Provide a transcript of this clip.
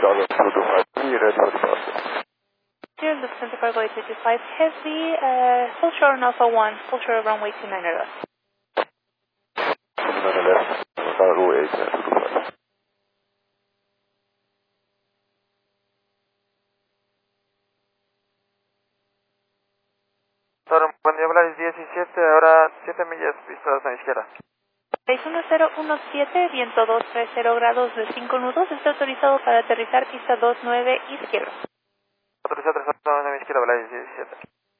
Dollar 225, ready for departure. Dear Lufthansa Cargo 855 Heavy, full short on Alpha 1, full short runway 29 left. 29 left, Cargo 825. Maniobra 17, ahora 7 millas, pistas a la izquierda. 61017, viento 230 grados de 5 nudos, está autorizado para aterrizar pista 29 izquierda. Autorizado 3 a la izquierda, Vela 17.